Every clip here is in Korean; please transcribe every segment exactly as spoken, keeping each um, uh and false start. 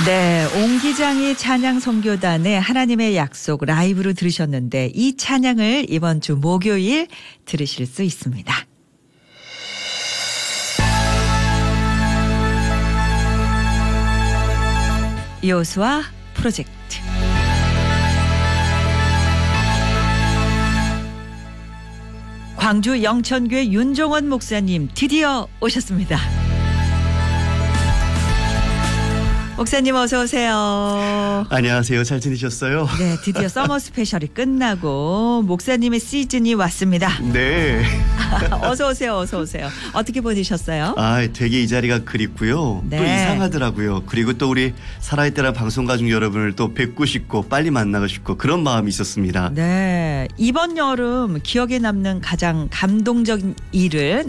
네, 옹 기장이 찬양 선교단의 하나님의 약속 라이브로 들으셨는데 이 찬양을 이번 주 목요일 들으실 수 있습니다. 여호수아 프로젝트. 광주 영천교회 윤종원 목사님 드디어 오셨습니다. 목사님 어서 오세요. 안녕하세요. 잘 지내셨어요? 네, 드디어 서머 스페셜이 끝나고 목사님의 시즌이 왔습니다. 네. 어서 오세요. 어서 오세요. 어떻게 보내셨어요? 아, 되게 이 자리가 그립고요. 네. 또 이상하더라고요. 그리고 또 우리 살아있다라 방송 가족 여러분을 또 뵙고 싶고 빨리 만나고 싶고 그런 마음이 있었습니다. 네, 이번 여름 기억에 남는 가장 감동적인 일을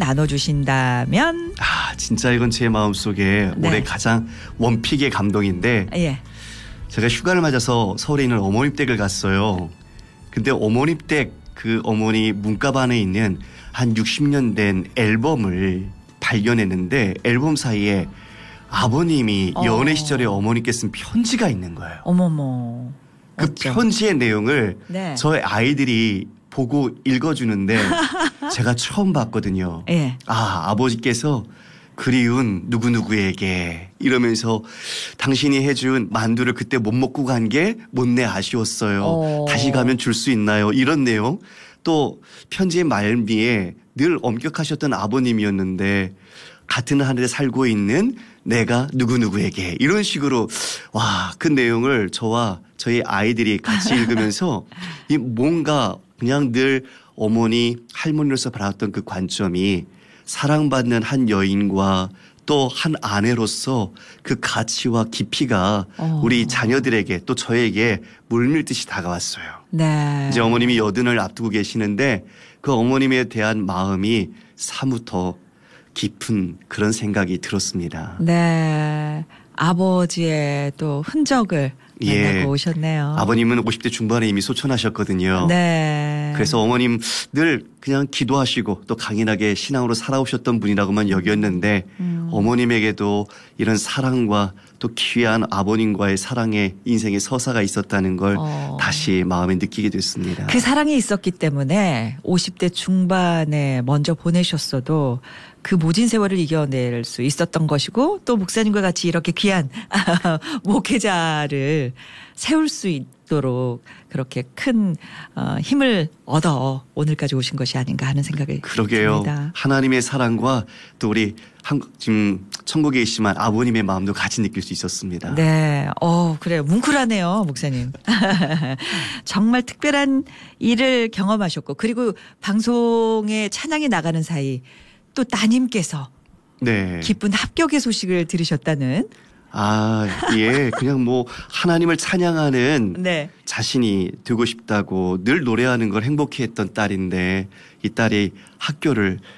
나눠주신다면? 아, 진짜 이건 제 마음속에 네. 올해 가장 원픽의 감동인데 예. 제가 휴가를 맞아서 서울에 있는 어머님 댁을 갔어요. 근데 어머님 댁 그 어머니 문가방에 있는 한 육십 년 된 앨범을 발견했는데 앨범 사이에 아버님이 어. 연애 시절에 어머니께 쓴 편지가 있는 거예요. 어머머. 그 어쩜. 편지의 내용을 네. 저희 아이들이 보고 읽어주는데 제가 처음 봤거든요. 예. 아, 아버지께서 그리운 누구누구에게 이러면서 당신이 해준 만두를 그때 못 먹고 간 게 못내 아쉬웠어요. 어. 다시 가면 줄 수 있나요? 이런 내용. 또 편지의 말미에 늘 엄격하셨던 아버님이었는데 같은 하늘에 살고 있는 내가 누구누구에게 이런 식으로 와, 그 내용을 저와 저희 아이들이 같이 읽으면서 이 뭔가 그냥 늘 어머니 할머니로서 바라봤던 그 관점이 사랑받는 한 여인과 또 한 아내로서 그 가치와 깊이가 어. 우리 자녀들에게 또 저에게 물밀듯이 다가왔어요. 네. 이제 어머님이 여든을 앞두고 계시는데 그 어머님에 대한 마음이 사뭇 더 깊은 그런 생각이 들었습니다. 네. 아버지의 또 흔적을 예. 만나고 오셨네요. 아버님은 오십 대 중반에 이미 소천하셨거든요. 네. 그래서 어머님 늘 그냥 기도하시고 또 강인하게 신앙으로 살아오셨던 분이라고만 여겼는데 음. 어머님에게도 이런 사랑과 또 귀한 아버님과의 사랑의 인생의 서사가 있었다는 걸 어. 다시 마음에 느끼게 됐습니다. 그 사랑이 있었기 때문에 오십 대 중반에 먼저 보내셨어도 그 모진 세월을 이겨낼 수 있었던 것이고 또 목사님과 같이 이렇게 귀한 목회자를 세울 수 있도록 그렇게 큰 힘을 얻어 오늘까지 오신 것이 아닌가 하는 생각이 그러게요. 듭니다. 하나님의 사랑과 또 우리 한국 지금 천국에 있지만 아버님의 마음도 같이 느낄 수 있었습니다. 네, 어 그래요. 뭉클하네요, 목사님. 정말 특별한 일을 경험하셨고 그리고 방송에 찬양이 나가는 사이 또 따님께서 네. 기쁜 합격의 소식을 들으셨다는. 아, 예. 그냥 뭐 하나님을 찬양하는 네. 자신이 되고 싶다고 늘 노래하는 걸 행복해했던 딸인데 이 딸이 학교를